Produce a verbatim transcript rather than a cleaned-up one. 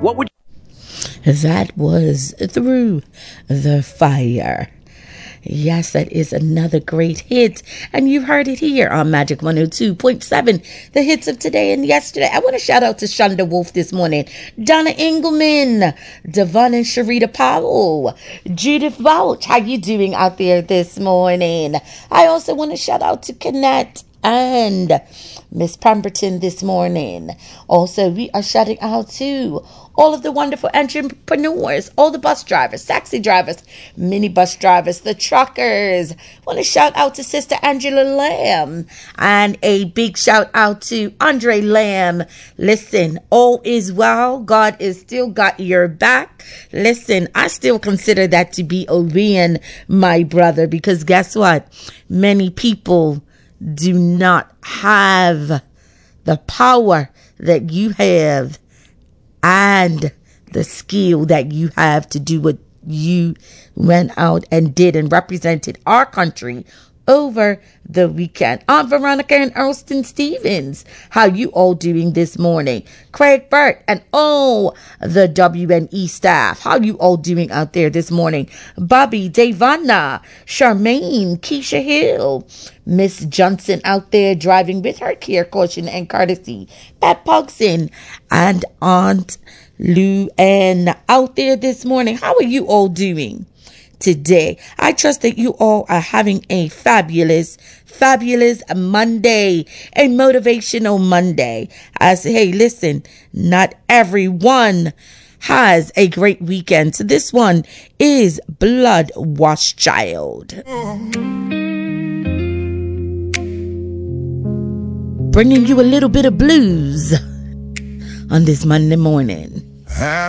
what would That was Through the Fire. Yes, that is another great hit. And you've heard it here on Magic one oh two point seven, the hits of today and yesterday. I want to shout out to Shonda Wolf this morning, Donna Engelman, Devon and Sharita Powell, Judith Bouch. How you doing out there this morning? I also want to shout out to Kenneth and Miss Pemberton this morning. Also, we are shouting out to all of the wonderful entrepreneurs, all the bus drivers, taxi drivers, minibus drivers, the truckers. Want to shout out to Sister Angela Lamb and a big shout out to Andre Lamb. Listen, all is well. God is still got your back. Listen, I still consider that to be a win, my brother, because guess what? Many people do not have the power that you have and the skill that you have to do what you went out and did and represented our country over the weekend. Aunt Veronica and Earlston Stevens, how you all doing this morning? Craig Burt and all the W N E staff, how you all doing out there this morning? Bobby, Davana, Charmaine, Keisha Hill, Miss Johnson out there driving with her care, caution, and courtesy. Pat Pogson and Aunt Lou Ann out there this morning. How are you all doing today? I trust that you all are having a fabulous, fabulous Monday, a motivational Monday. I say, hey, listen, not everyone has a great weekend. So this one is Blood Wash Child. Bringing you a little bit of blues on this Monday morning.